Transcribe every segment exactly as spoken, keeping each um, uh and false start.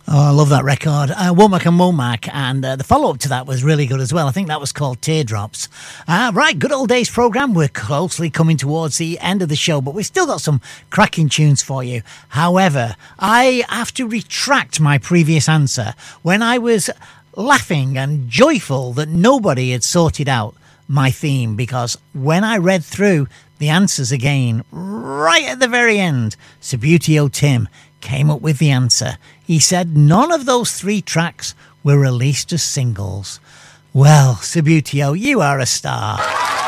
Oh, I love that record. Uh, Womack and Womack, and uh, the follow-up to that was really good as well. I think that was called Teardrops. Uh, right, good old days programme. We're closely coming towards the end of the show, but we've still got some cracking tunes for you. However, I have to retract my previous answer when I was laughing and joyful that nobody had sorted out my theme, because when I read through the answers again, right at the very end, Subbuteo Tim came up with the answer. He said none of those three tracks were released as singles. Well, Subbuteo, you are a star.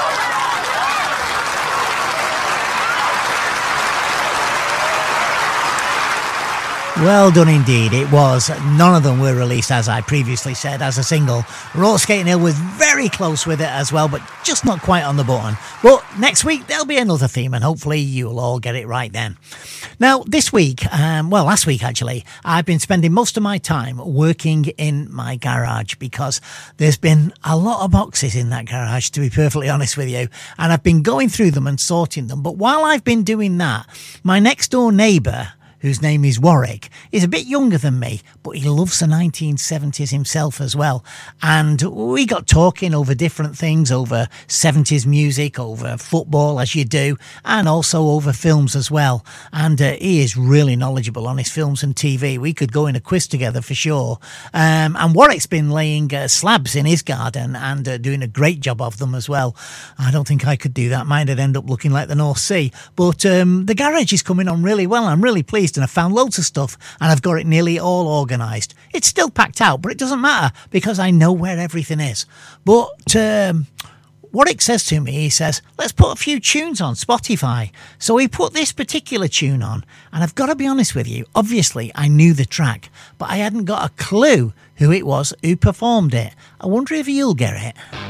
Well done indeed. It was. None of them were released, as I previously said, as a single. Roller Skating Hill was very close with it as well, but just not quite on the button. But next week, there'll be another theme, and hopefully you'll all get it right then. Now, this week, um, well, last week actually, I've been spending most of my time working in my garage because there's been a lot of boxes in that garage, to be perfectly honest with you, and I've been going through them and sorting them. But while I've been doing that, my next door neighbour, whose name is Warwick, is a bit younger than me, but he loves the nineteen seventies himself as well. And we got talking over different things, over seventies music, over football, as you do, and also over films as well. And uh, he is really knowledgeable on his films and T V. We could go in a quiz together for sure. Um, and Warwick's been laying uh, slabs in his garden and uh, doing a great job of them as well. I don't think I could do that. Mine would end up looking like the North Sea. But um, the garage is coming on really well. I'm really pleased. And I found loads of stuff and I've got it nearly all organised. It's still packed out, but it doesn't matter because I know where everything is. But um, Warwick says to me, he says, let's put a few tunes on Spotify. So he put this particular tune on, and I've got to be honest with you, obviously I knew the track, but I hadn't got a clue who it was who performed it. I wonder if you'll get it.